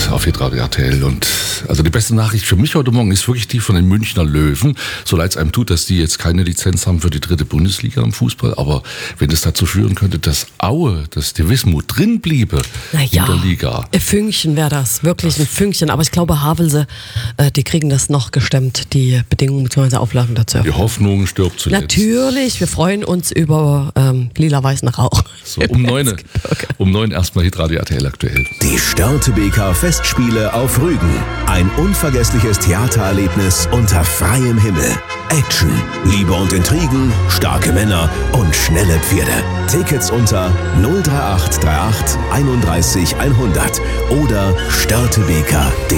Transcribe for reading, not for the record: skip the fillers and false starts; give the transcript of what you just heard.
auf Hitradio RTL. Und also die beste Nachricht für mich heute Morgen ist wirklich die von den Münchner Löwen. So leid es einem tut, dass die jetzt keine Lizenz haben für die 3. Bundesliga im Fußball. Aber wenn es dazu führen könnte, dass Aue, dass die Wismut drin bliebe in der Liga. Ein Fünkchen wäre das, wirklich ein Fünkchen. Aber ich glaube, Havelse, die kriegen das noch gestemmt, die Bedingungen bzw. Auflagen dazu. Die Hoffnung stirbt zuletzt. Natürlich, wir freuen uns über lila-weißen Rauch. So, um 9 erstmal Hitradio RTL aktuell. Die Störtebeker Festspiele auf Rügen. Ein unvergessliches Theatererlebnis unter freiem Himmel. Action, Liebe und Intrigen, starke Männer und schnelle Pferde. Tickets unter 03838 31 100 oder störtebeker.de.